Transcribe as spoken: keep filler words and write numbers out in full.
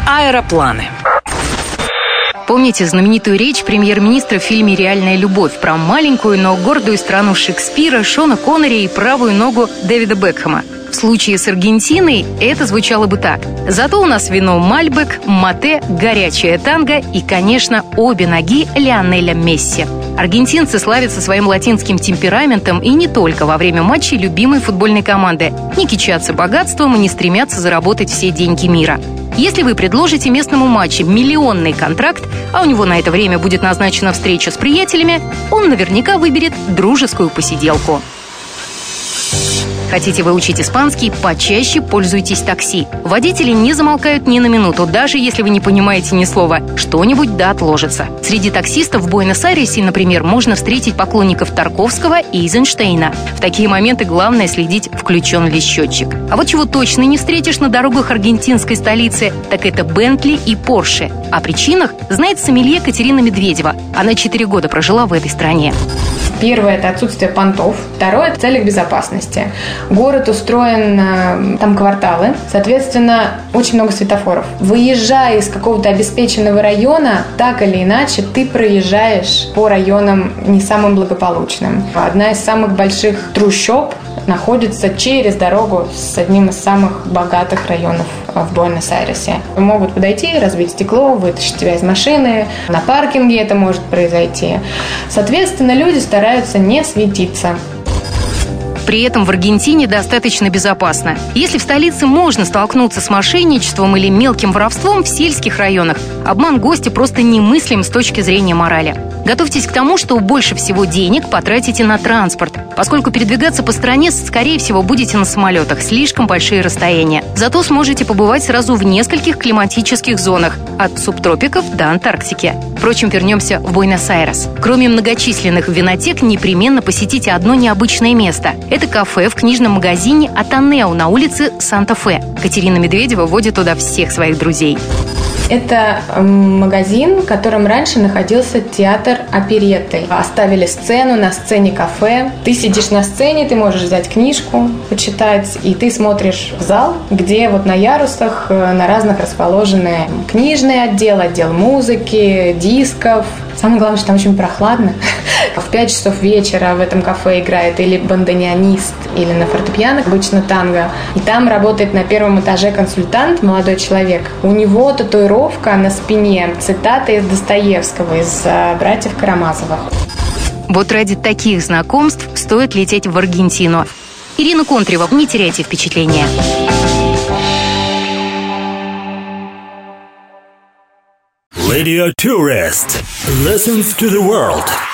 Аэропланы. Помните знаменитую речь премьер-министра в фильме «Реальная любовь» про маленькую, но гордую страну Шекспира, Шона Коннери и правую ногу Дэвида Бекхэма? В случае с Аргентиной это звучало бы так. Зато у нас вино Мальбек, Мате, горячая танго и, конечно, обе ноги Лионеля Месси. Аргентинцы славятся своим латинским темпераментом и не только во время матчей любимой футбольной команды. Не кичатся богатством и не стремятся заработать все деньги мира. Если вы предложите местному матчу миллионный контракт, а у него на это время будет назначена встреча с приятелями, он наверняка выберет дружескую посиделку. Хотите выучить испанский? Почаще пользуйтесь такси. Водители не замолкают ни на минуту, даже если вы не понимаете ни слова. Что-нибудь да отложится. Среди таксистов в Буэнос-Айресе, например, можно встретить поклонников Тарковского и Эйзенштейна. В такие моменты главное следить, включен ли счетчик. А вот чего точно не встретишь на дорогах аргентинской столицы, так это Бентли и Порше. О причинах знает сомелье Катерина Медведева. Она четыре года прожила в этой стране. Первое – это отсутствие понтов. Второе – это целях безопасности. Город устроен, там кварталы, соответственно, очень много светофоров. Выезжая из какого-то обеспеченного района, так или иначе, ты проезжаешь по районам не самым благополучным. Одна из самых больших трущоб находится через дорогу с одним из самых богатых районов в Буэнос-Айресе. Могут подойти, разбить стекло, вытащить тебя из машины. На паркинге это может произойти. Соответственно, люди стараются не светиться. При этом в Аргентине достаточно безопасно. Если в столице можно столкнуться с мошенничеством или мелким воровством, в сельских районах обман гостя просто немыслим с точки зрения морали. Готовьтесь к тому, что больше всего денег потратите на транспорт, поскольку передвигаться по стране, скорее всего, будете на самолетах, слишком большие расстояния. Зато сможете побывать сразу в нескольких климатических зонах, от субтропиков до Антарктики. Впрочем, вернемся в Буэнос-Айрес. Кроме многочисленных винотек, непременно посетите одно необычное место. Это кафе в книжном магазине «Атанео» на улице Санта-Фе. Катерина Медведева водит туда всех своих друзей. Это магазин, в котором раньше находился театр оперетты. Оставили сцену, на сцене кафе. Ты сидишь на сцене, ты можешь взять книжку, почитать, и ты смотришь в зал, где вот на ярусах на разных расположены книжный отдел, отдел музыки, дисков. Самое главное, что там очень прохладно. В пять часов вечера в этом кафе играет или бандонеонист, или на фортепиано, обычно танго. И там работает на первом этаже консультант, молодой человек. У него татуировка на спине, цитата из Достоевского, из «Братьев Карамазовых». Вот ради таких знакомств стоит лететь в Аргентину. Ирина Контрева, не теряйте впечатления. Radio Tourist listens to the world.